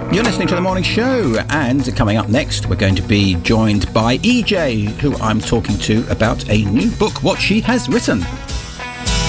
You're listening to The Morning Show, and coming up next, we're going to be joined by EJ, who I'm talking to about a new book, what she has written.